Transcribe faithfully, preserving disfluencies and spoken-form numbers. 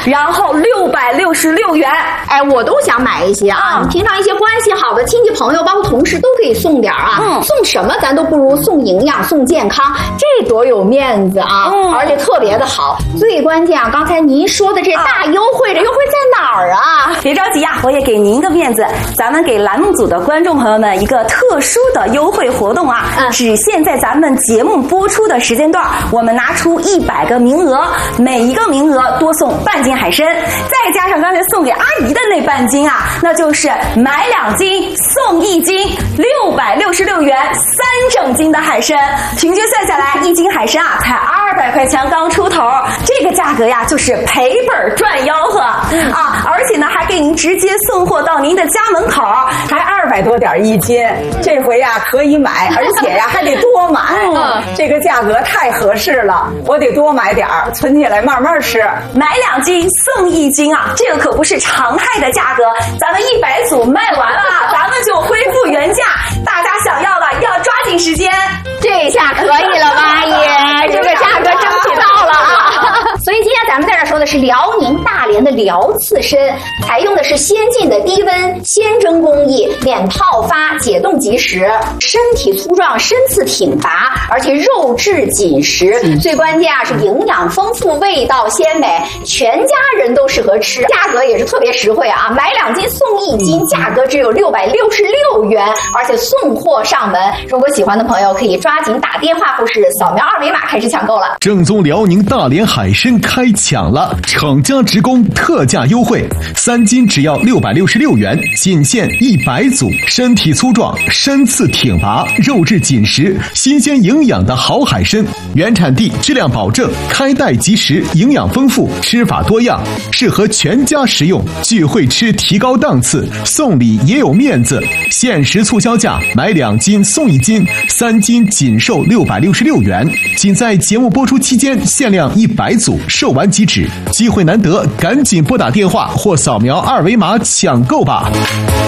然后六百六十六元。 哎，我都想买一些啊！你、嗯、平常一些关系好的亲戚朋友，包括同事都可以送点啊。嗯，送什么咱都不如送营养、送健康，这多有面子啊！嗯，而且特别的好。最关键啊，刚才您说的这大优惠，这优惠在哪儿啊？ 别着急呀、啊，我也给您一个面子，咱们给栏目组的观众朋友们一个特殊的优惠活动啊！嗯，只限在咱们节目播出的时间段，我们拿出一百个名额，每一个名额多送半斤海参，再加上刚才送给阿姨的那半斤啊，那就是买两斤送一斤，六百六十六元三整斤的海参，平均算下来一斤海参啊才二百块钱刚出头，这个价格呀就是赔本赚吆喝、嗯、啊！而且呢还给您直接送货到您的家门口， 还二百多点一斤，这回呀可以买，而且呀还得多买、嗯，这个价格太合适了，我得多买点儿，存起来慢慢吃。 买两斤送一斤啊，这个可不是常态的价格，咱们一百组卖完了，咱们就恢复原价，大家想要的要抓紧时间。 这下可以了吧，阿姨？这个价格争取到了啊！所以今天咱们在这说的是辽宁大连的辽刺参，采用的是先进的低温鲜蒸工艺，免泡发，解冻即食，身体粗壮，身次挺拔，而且肉质紧实，嗯、最关键啊是营养丰富，味道鲜美，全家人都适合吃，价格也是特别实惠啊！买两斤送一斤，价格只有六百六十六元，而且送货上门。如果喜欢的朋友可以抓紧打电话或是扫描二维码开始抢购了。 正宗辽宁大连海参开抢了，厂家直供特价优惠，三斤只要六百六十六元，仅限一百组，身体粗壮，身次挺拔，肉质紧实，新鲜营养的好海参，原产地，质量保证，开袋即食，营养丰富，吃法多样，适合全家食用。聚会吃提高档次，送礼也有面子，限时促销价，买两斤送一斤，三斤仅售六百六十六元，仅在节目播出期间限量一百组，售完即止，机会难得，赶紧拨打电话或扫描二维码抢购吧。